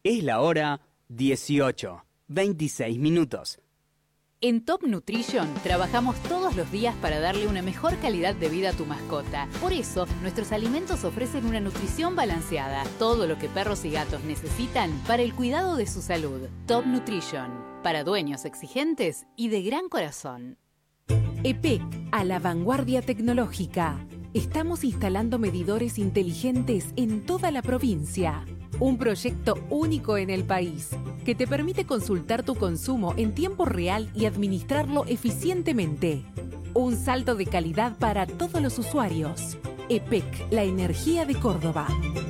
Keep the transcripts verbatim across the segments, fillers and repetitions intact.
Es la hora dieciocho, veintiséis minutos. En Top Nutrition trabajamos todos los días para darle una mejor calidad de vida a tu mascota. Por eso, nuestros alimentos ofrecen una nutrición balanceada, todo lo que perros y gatos necesitan para el cuidado de su salud. Top Nutrition, para dueños exigentes y de gran corazón. E P E C, a la vanguardia tecnológica. Estamos instalando medidores inteligentes en toda la provincia. Un proyecto único en el país que te permite consultar tu consumo en tiempo real y administrarlo eficientemente. Un salto de calidad para todos los usuarios. E P E C, la energía de Córdoba.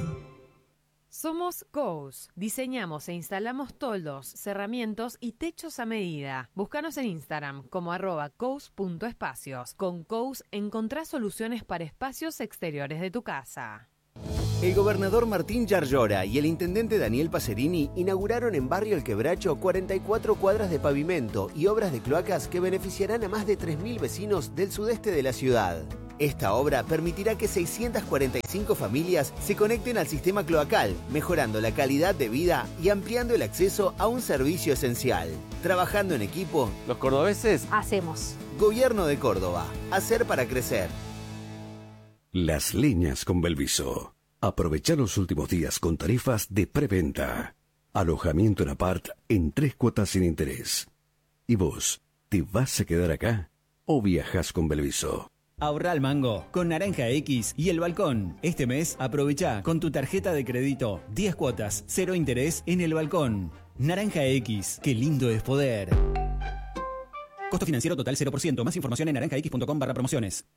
Somos Cous. Diseñamos e instalamos toldos, cerramientos y techos a medida. Búscanos en Instagram como arroba cous punto espacios. Con Cous encontrás soluciones para espacios exteriores de tu casa. El gobernador Martín Yarlora y el intendente Daniel Pacerini inauguraron en Barrio El Quebracho cuarenta y cuatro cuadras de pavimento y obras de cloacas que beneficiarán a más de tres mil vecinos del sudeste de la ciudad. Esta obra permitirá que seiscientas cuarenta y cinco familias se conecten al sistema cloacal, mejorando la calidad de vida y ampliando el acceso a un servicio esencial. Trabajando en equipo, los cordobeses hacemos. Gobierno de Córdoba. Hacer para crecer. Las Leñas con Belviso. Aprovecha los últimos días con tarifas de preventa. Alojamiento en apart en tres cuotas sin interés. ¿Y vos, te vas a quedar acá o viajas con Belviso? Ahorra al mango con Naranja X y El Balcón. Este mes aprovecha con tu tarjeta de crédito diez cuotas, cero interés en El Balcón. Naranja X, qué lindo es poder. Costo financiero total cero por ciento. Más información en naranja x punto com barra promociones.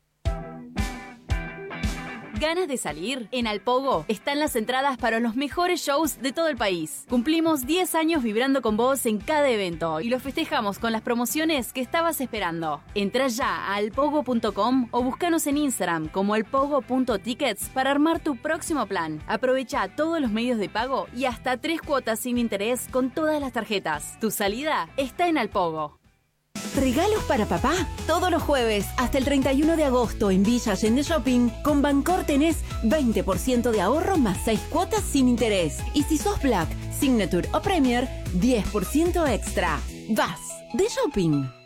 ¿Ganas de salir? En Alpogo están las entradas para los mejores shows de todo el país. Cumplimos diez años vibrando con vos en cada evento y lo festejamos con las promociones que estabas esperando. Entrá ya a alpogo punto com o búscanos en Instagram como alpogo punto tickets para armar tu próximo plan. Aprovecha todos los medios de pago y hasta tres cuotas sin interés con todas las tarjetas. Tu salida está en Alpogo. ¿Regalos para papá? Todos los jueves hasta el treinta y uno de agosto en Villa Allende Shopping, con Bancor tenés veinte por ciento de ahorro más seis cuotas sin interés. Y si sos Black, Signature o Premier, diez por ciento extra. Vas de shopping.